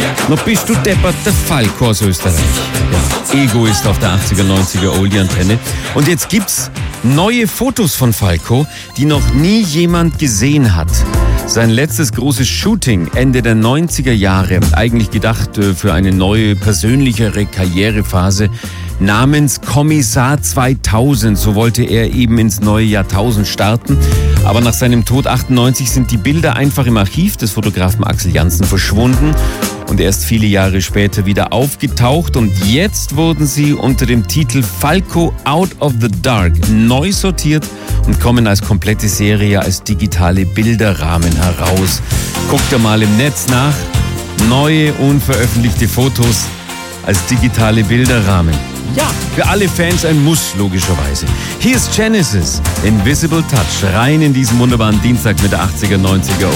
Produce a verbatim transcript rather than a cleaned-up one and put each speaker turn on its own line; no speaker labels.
Noch bist du deppert, der Falco aus Österreich. Ja, Ego ist auf der achtziger, neunziger Oldie-Antenne. Und jetzt gibt's neue Fotos von Falco, die noch nie jemand gesehen hat. Sein letztes großes Shooting Ende der neunziger Jahre, eigentlich gedacht für eine neue, persönlichere Karrierephase, namens Kommissar zweitausend. So wollte er eben ins neue Jahrtausend starten. Aber nach seinem Tod achtundneunzig sind die Bilder einfach im Archiv des Fotografen Axel Janssen verschwunden und erst viele Jahre später wieder aufgetaucht. Und jetzt wurden sie unter dem Titel Falco Out of the Dark neu sortiert und kommen als komplette Serie, als digitale Bilderrahmen heraus. Guckt ihr mal im Netz nach. Neue, unveröffentlichte Fotos als digitale Bilderrahmen. Ja, für alle Fans ein Muss, logischerweise. Hier ist Genesis, Invisible Touch, rein in diesen wunderbaren Dienstag mit der achtziger, neunziger